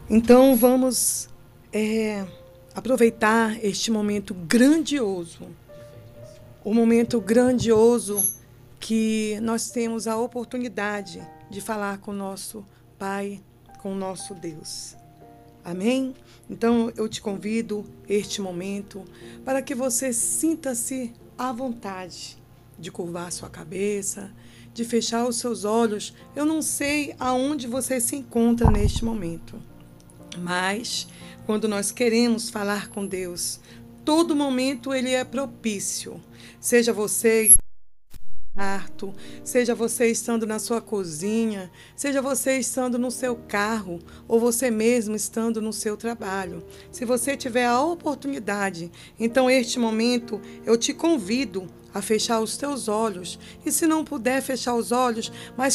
Então vamos aproveitar este momento grandioso, o momento grandioso que nós temos a oportunidade de falar com o nosso Pai, com o nosso Deus. Amém? Então eu te convido este momento para que você sinta-se à vontade de curvar sua cabeça, de fechar os seus olhos. Eu não sei aonde você se encontra neste momento, mas quando nós queremos falar com Deus, todo momento ele é propício. Seja você quarto, seja você estando na sua cozinha, seja você estando no seu carro ou você mesmo estando no seu trabalho. Se você tiver a oportunidade, então este momento eu te convido a fechar os teus olhos. E se não puder fechar os olhos, mas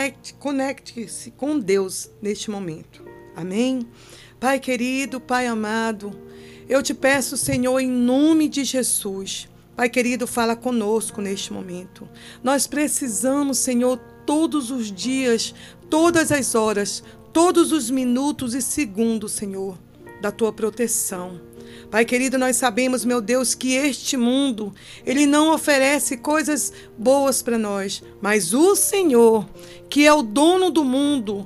conecte-se com Deus neste momento. Amém? Pai querido, Pai amado, eu te peço, Senhor, em nome de Jesus, Pai querido, fala conosco neste momento. Nós precisamos, Senhor, todos os dias, todas as horas, todos os minutos e segundos, Senhor, da Tua proteção. Pai querido, nós sabemos, meu Deus, que este mundo, ele não oferece coisas boas para nós, mas o Senhor, que é o dono do mundo,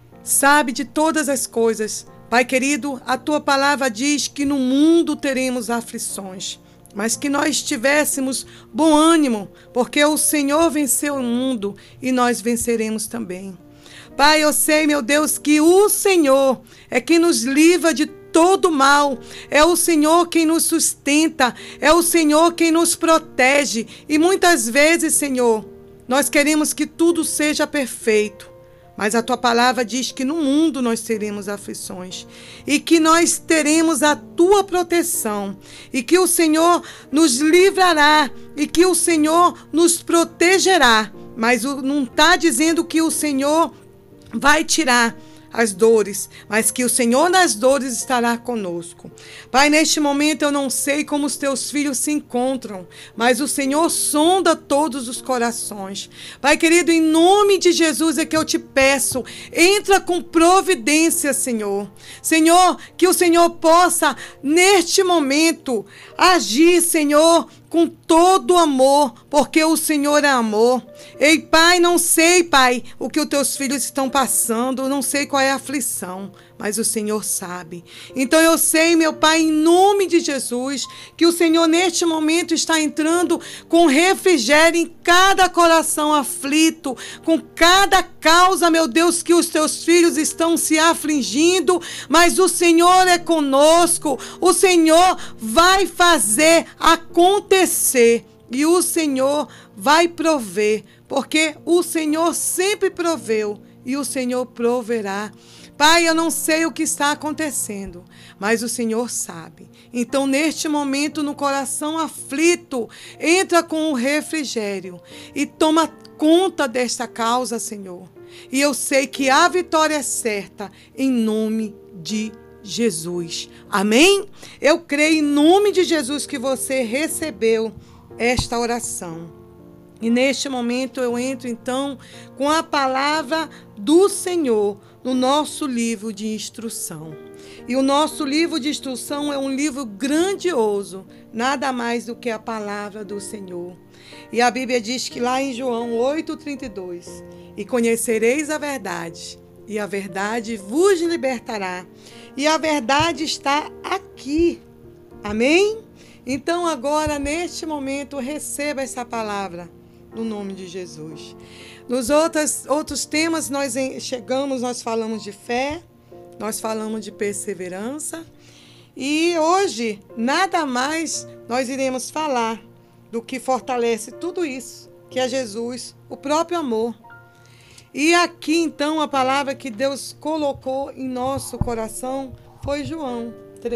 sabe de todas as coisas. Pai querido, a Tua palavra diz que no mundo teremos aflições, mas que nós tivéssemos bom ânimo, porque o Senhor venceu o mundo e nós venceremos também. Pai, eu sei, meu Deus, que o Senhor é quem nos livra de todo mal, é o Senhor quem nos sustenta, é o Senhor quem nos protege. E muitas vezes, Senhor, nós queremos que tudo seja perfeito. Mas a Tua palavra diz que no mundo nós teremos aflições e que nós teremos a Tua proteção e que o Senhor nos livrará e que o Senhor nos protegerá. Mas não está dizendo que o Senhor vai tirar as dores, mas que o Senhor nas dores estará conosco. Pai, neste momento eu não sei como os Teus filhos se encontram, mas o Senhor sonda todos os corações. Pai querido, em nome de Jesus é que eu te peço, entra com providência, Senhor. Senhor, que o Senhor possa neste momento agir, Senhor, com todo amor, porque o Senhor é amor. Ei, Pai, não sei, Pai, o que os Teus filhos estão passando, não sei qual é a aflição, mas o Senhor sabe. Então eu sei, meu Pai, em nome de Jesus, que o Senhor neste momento está entrando com refrigério em cada coração aflito, com cada causa, meu Deus, que os Teus filhos estão se afligindo, mas o Senhor é conosco, o Senhor vai fazer acontecer e o Senhor vai prover, porque o Senhor sempre proveu e o Senhor proverá. Pai, eu não sei o que está acontecendo, mas o Senhor sabe. Então, neste momento, no coração aflito, entra com o refrigério e toma conta desta causa, Senhor. E eu sei que a vitória é certa em nome de Jesus. Amém? Eu creio em nome de Jesus que você recebeu esta oração. E neste momento eu entro então com a palavra do Senhor no nosso livro de instrução. E o nosso livro de instrução é um livro grandioso, nada mais do que a palavra do Senhor. E a Bíblia diz que lá em João 8,32, e conhecereis a verdade, e a verdade vos libertará. E a verdade está aqui. Amém? Então agora, neste momento, receba essa palavra no nome de Jesus. Nos outros temas nós falamos de fé, nós falamos de perseverança. E hoje, nada mais nós iremos falar do que fortalece tudo isso, que é Jesus, o próprio amor. E aqui, então, a palavra que Deus colocou em nosso coração foi João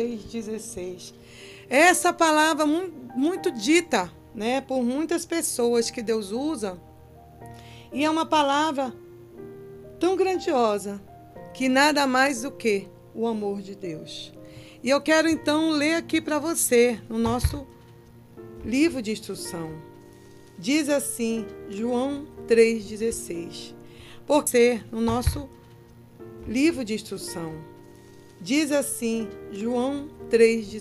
3,16. Essa palavra muito dita, né, por muitas pessoas que Deus usa, e é uma palavra tão grandiosa, que nada mais do que o amor de Deus. E eu quero, então, ler aqui para você, no nosso livro de instrução. Diz assim, João 3,16. Por ser no nosso livro de instrução. Diz assim, João 3,16.